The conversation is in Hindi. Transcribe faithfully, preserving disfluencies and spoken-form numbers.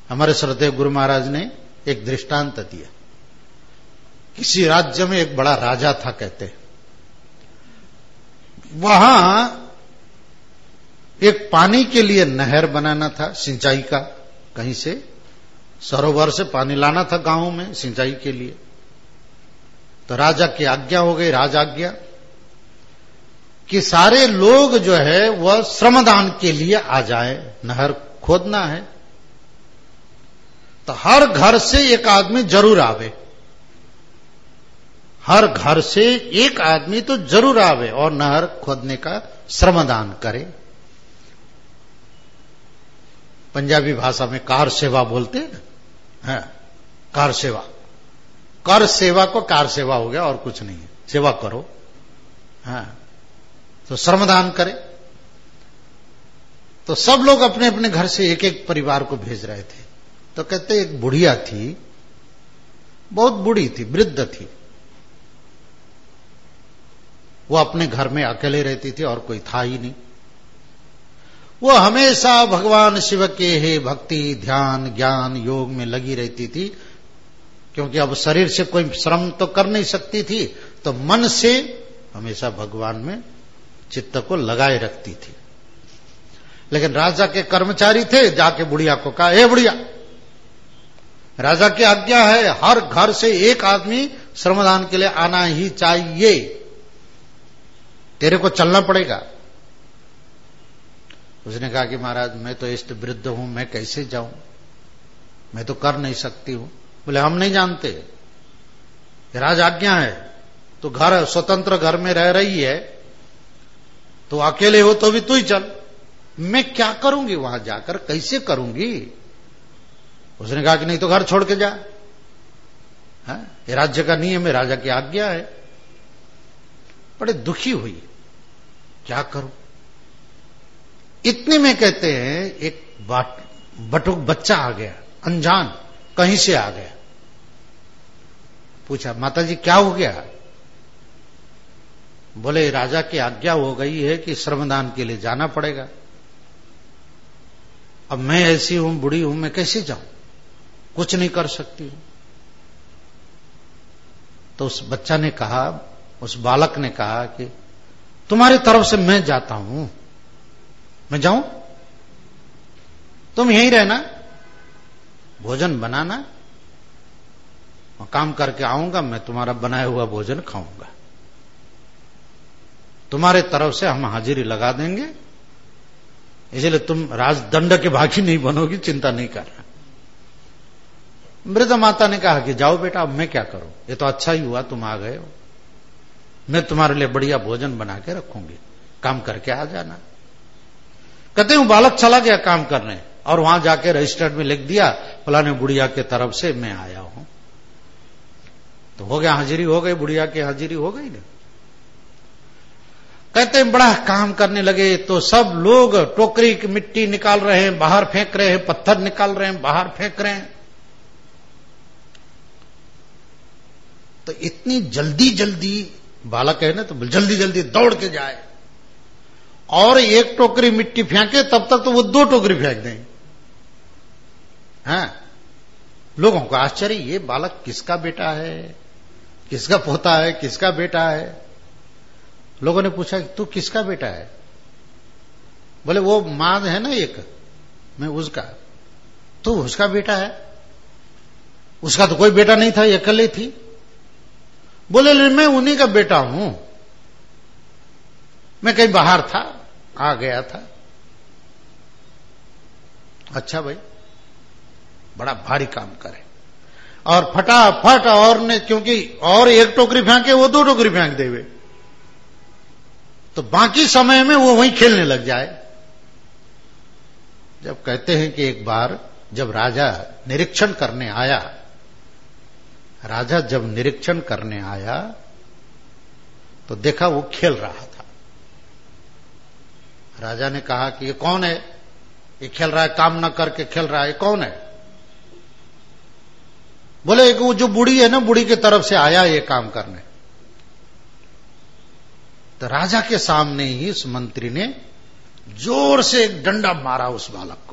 हमारे श्रद्धेय गुरु महाराज ने एक दृष्टांत दिया। किसी राज्य में एक बड़ा राजा था कहते हैं, वहां एक पानी के लिए नहर बनाना था, सिंचाई का, कहीं से सरोवर से पानी लाना था गांव में सिंचाई के लिए। तो राजा की आज्ञा हो गई, राज आज्ञा कि सारे लोग जो है वह श्रमदान के लिए आ जाए, नहर खोदना है। तो हर घर से एक आदमी जरूर आवे, हर घर से एक आदमी तो जरूर आवे और नहर खोदने का श्रमदान करे। पंजाबी भाषा में कार सेवा बोलते हैं ना, है कार सेवा। कर सेवा को कार सेवा हो गया और कुछ नहीं है, सेवा करो। हाँ, तो श्रमदान करे। तो सब लोग अपने अपने घर से एक एक परिवार को भेज रहे थे। तो कहते एक बुढ़िया थी, बहुत बूढ़ी थी, वृद्ध थी। वो अपने घर में अकेले रहती थी और कोई था ही नहीं। वो हमेशा भगवान शिव के हे भक्ति, ध्यान, ज्ञान, योग में लगी रहती थी, क्योंकि अब शरीर से कोई श्रम तो कर नहीं सकती थी, तो मन से हमेशा भगवान में चित्त को लगाए रखती थी। लेकिन राजा के कर्मचारी थे, जाके बुढ़िया को कहा, हे बुढ़िया, राजा की आज्ञा है हर घर से एक आदमी श्रमदान के लिए आना ही चाहिए, तेरे को चलना पड़ेगा। उसने कहा कि महाराज मैं तो इष्ट वृद्ध हूं, मैं कैसे जाऊं, मैं तो कर नहीं सकती हूं। बोले हम नहीं जानते, राज आज्ञा है, तो घर स्वतंत्र घर में रह रही है, तो अकेले हो तो भी तू ही चल। मैं क्या करूंगी वहां जाकर, कैसे करूंगी। उसने कहा कि नहीं तो घर छोड़ के जा, है? ये राज्य का नियम है, राजा की आज्ञा है। बड़े दुखी हुई, क्या करूं। इतने में कहते हैं एक बटुक बच्चा आ गया, अनजान कहीं से आ गया। पूछा माताजी क्या हो गया। बोले राजा की आज्ञा हो गई है कि श्रमदान के लिए जाना पड़ेगा। अब मैं ऐसी हूं, बूढ़ी हूं, मैं कैसे जाऊं, कुछ नहीं कर सकती हूं। तो उस बच्चा ने कहा, उस बालक ने कहा कि तुम्हारी तरफ से मैं जाता हूं, मैं जाऊं, तुम यहीं रहना, भोजन बनाना, और काम करके आऊंगा, मैं तुम्हारा बनाया हुआ भोजन खाऊंगा। तुम्हारे तरफ से हम हाजिरी लगा देंगे, इसलिए तुम राजदंड के भागी नहीं बनोगी, चिंता नहीं करना। वृद्ध माता ने कहा कि जाओ बेटा, अब मैं क्या करूं, ये तो अच्छा ही हुआ तुम आ गए हो, मैं तुम्हारे लिए बढ़िया भोजन बना के रखूंगी, काम करके आ जाना। कहते हैं बालक चला गया काम करने, और वहां जाके रजिस्टर्ड में लिख दिया फलाने बुढ़िया के तरफ से मैं आया हूं। तो हो गया, हाजिरी हो गई, बुढ़िया की हाजिरी हो गई ना। कहते हैं बड़ा काम करने लगे, तो सब लोग टोकरी की मिट्टी निकाल रहे हैं, बाहर फेंक रहे हैं, पत्थर निकाल रहे हैं, बाहर फेंक रहे हैं। तो इतनी जल्दी जल्दी बालक है ना, तो जल्दी जल्दी दौड़ के जाए और एक टोकरी मिट्टी फेंके, तब तक तो वो दो टोकरी फेंक दें। हाँ, लोगों को आश्चर्य, ये बालक किसका बेटा है, किसका पोता है, किसका बेटा है। लोगों ने पूछा तू किसका बेटा है। बोले वो मां है ना एक, मैं उसका। तू उसका बेटा है, उसका तो कोई बेटा नहीं था, ये अकेले थी। बोले मैं उन्हीं का बेटा हूं, मैं कहीं बाहर था, आ गया था। अच्छा भाई, बड़ा भारी काम करे, और फटाफट और ने, क्योंकि और एक टोकरी फेंके वो दो टोकरी फेंक देवे, तो बाकी समय में वो वहीं खेलने लग जाए। जब कहते हैं कि एक बार जब राजा निरीक्षण करने आया, राजा जब निरीक्षण करने आया तो देखा वो खेल रहा था। राजा ने कहा कि ये कौन है, ये खेल रहा है, काम न करके खेल रहा है, ये कौन है। बोले वो जो बूढ़ी है ना, बूढ़ी की तरफ से आया ये काम करने। तो राजा के सामने ही उस मंत्री ने जोर से एक डंडा मारा उस बालक को।